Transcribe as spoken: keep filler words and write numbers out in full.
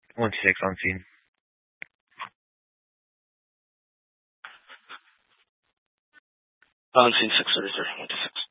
One six on scene. On scene six thirty-three. One to six.